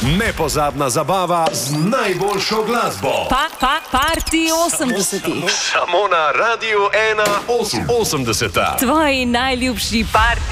Nepozabna zabava z najboljšo glasbo. Party 80. Samo na Radiu 1 80. Tvoji najljubši party.